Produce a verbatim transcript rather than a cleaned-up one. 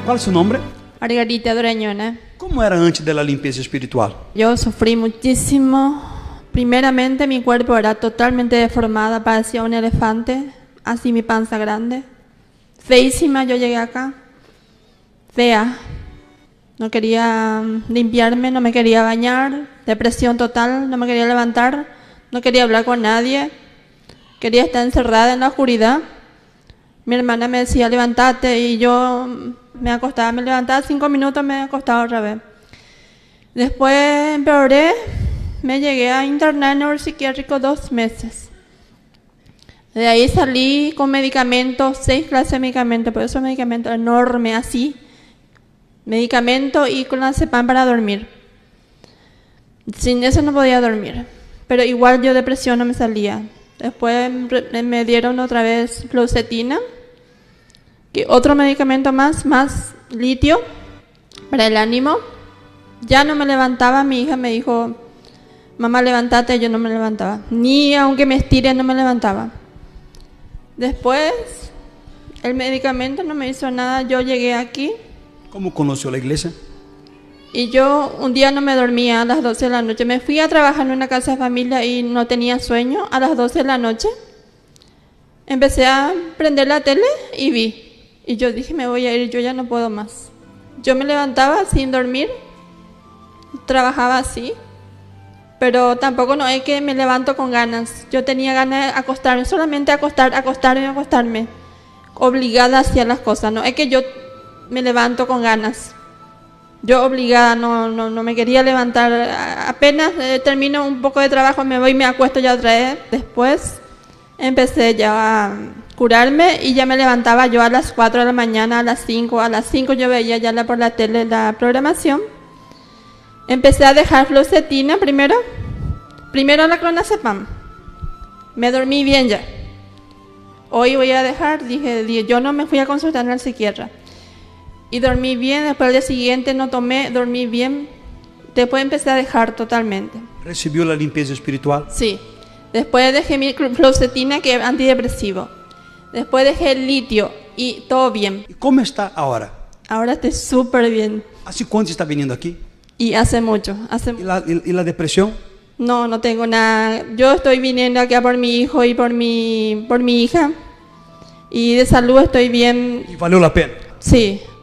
¿Cuál es su nombre? Margarita Dorañona. ¿Cómo era antes de la limpieza espiritual? Yo sufrí muchísimo. Primeramente mi cuerpo era totalmente deformado, parecía un elefante, así mi panza grande. Feísima yo llegué acá, fea. No quería limpiarme, no me quería bañar, depresión total, no me quería levantar, no quería hablar con nadie. Quería estar encerrada en la oscuridad. Mi hermana me decía, levántate, y yo me acostaba, me levantaba cinco minutos, me acostaba otra vez. Después empeoré, me llegué a internar en neuropsiquiátrico dos meses. De ahí salí con medicamentos, seis clases de medicamentos, por eso medicamentos enormes así. Medicamento y clonazepam para dormir. Sin eso no podía dormir, pero igual yo depresión no me salía. Después me dieron otra vez fluoxetina, que otro medicamento más, más litio para el ánimo. Ya no me levantaba, mi hija me dijo, mamá levántate, yo no me levantaba. Ni aunque me estire no me levantaba. Después el medicamento no me hizo nada, yo llegué aquí. ¿Cómo conoció la iglesia? Y yo un día no me dormía a las doce de la noche. Me fui a trabajar en una casa de familia y no tenía sueño. A las doce de la noche empecé a prender la tele y vi. Y yo dije, me voy a ir, yo ya no puedo más. Yo me levantaba sin dormir, trabajaba así, pero tampoco no es que me levanto con ganas. Yo tenía ganas de acostarme, solamente acostar, acostarme, acostarme. Obligada hacia las cosas, no es que yo me levanto con ganas. Yo obligada, no, no, no me quería levantar. Apenas eh, termino un poco de trabajo, me voy y me acuesto ya otra vez. Después empecé ya a curarme y ya me levantaba yo a las cuatro de la mañana, a las cinco. A las cinco yo veía ya la, por la tele la programación. Empecé a dejar fluoxetina primero. Primero la clonazepam. Me dormí bien ya. Hoy voy a dejar, dije, yo no me fui a consultar al psiquiatra. Y dormí bien, después al día siguiente no tomé, dormí bien. Después empecé a dejar totalmente. ¿Recibió la limpieza espiritual? Sí. Después dejé mi fluoxetina, que es antidepresivo. Después dejé el litio y todo bien. ¿Y cómo está ahora? Ahora estoy súper bien. ¿Hace cuánto está viniendo aquí? Y hace mucho. Hace... ¿Y la, y, y la depresión? No, no tengo nada. Yo estoy viniendo acá por mi hijo y por mi, por mi hija. Y de salud estoy bien. ¿Y valió la pena? Sí.